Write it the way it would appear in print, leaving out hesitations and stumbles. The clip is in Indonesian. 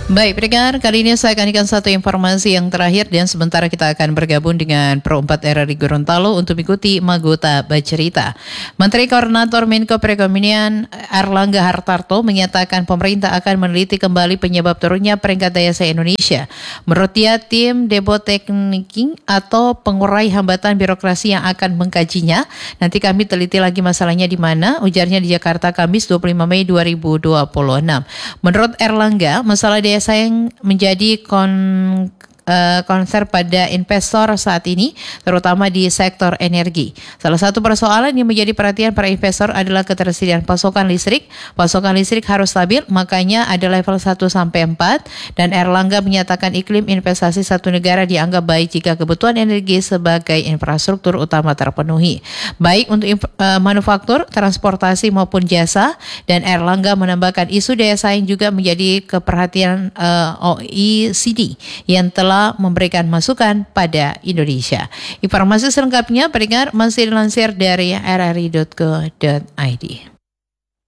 Baik, pendengar, kali ini saya akan satu informasi yang terakhir dan sementara kita akan bergabung dengan Pro 4 RRI Gorontalo untuk mengikuti Magota Bercerita. Menteri Koordinator Menko Perekonomian Airlangga Hartarto menyatakan pemerintah akan meneliti kembali penyebab turunnya peringkat daya saing Indonesia. Menurut dia, tim Debotekniking atau pengurai hambatan birokrasi yang akan mengkajinya. Nanti kami teliti lagi masalahnya di mana, ujarnya di Jakarta Kamis 25 Mei 2026. Menurut Airlangga, masalah daya saing menjadi konser pada investor saat ini, terutama di sektor energi. Salah satu persoalan yang menjadi perhatian para investor adalah ketersediaan pasokan listrik. Pasokan listrik harus stabil, makanya ada level 1 sampai 4 dan Airlangga menyatakan iklim investasi satu negara dianggap baik jika kebutuhan energi sebagai infrastruktur utama terpenuhi, baik untuk manufaktur, transportasi maupun jasa. Dan Airlangga menambahkan isu daya saing juga menjadi keperhatian OECD yang telah memberikan masukan pada Indonesia. Informasi selengkapnya pendengar masih dilansir dari rri.co.id.